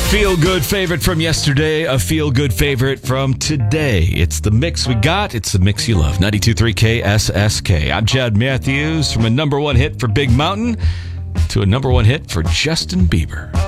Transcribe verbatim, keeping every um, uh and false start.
feel-good favorite from yesterday, a feel-good favorite from today. It's the mix we got. It's the mix you love. ninety-two point three K S S K. I'm Chad Matthews. From a number one hit for Big Mountain to a number one hit for Justin Bieber.